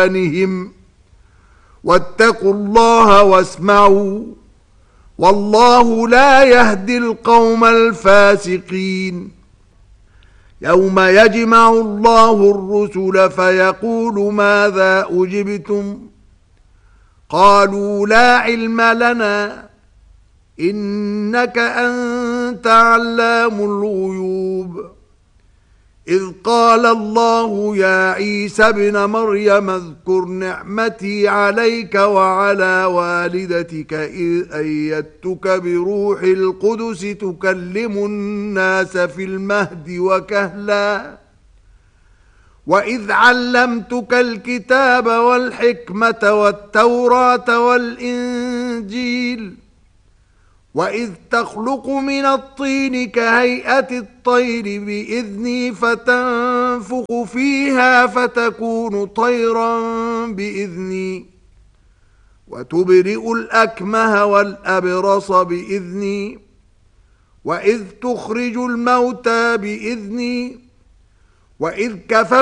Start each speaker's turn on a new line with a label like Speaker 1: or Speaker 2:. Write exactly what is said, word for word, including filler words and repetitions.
Speaker 1: طغيانهم واتقوا الله واسمعوا والله لا يهدي القوم الفاسقين يوم يجمع الله الرسل فيقول ماذا أجبتم قالوا لا علم لنا إنك أنت علام الغيوب إذ قال الله يا عيسى ابن مريم اذكر نعمتي عليك وعلى والدتك إذ أيدتك بروح القدس تكلم الناس في المهد وكهلا وإذ علمتك الكتاب والحكمة والتوراة والإنجيل وإذ تخلق من الطين كهيئة الطير بإذني فتنفخ فيها فتكون طيرا بإذني وتبرئ الأكمه والأبرص بإذني وإذ تخرج الموتى بإذني وإذ كففت